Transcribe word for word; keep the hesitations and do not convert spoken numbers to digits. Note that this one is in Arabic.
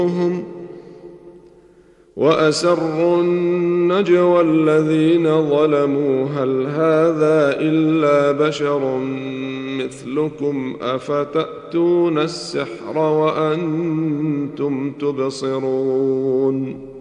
وأسروا النجوى الذين ظلموا هل هذا إلا بشر مثلكم أفتأتون السحر وأنتم تبصرون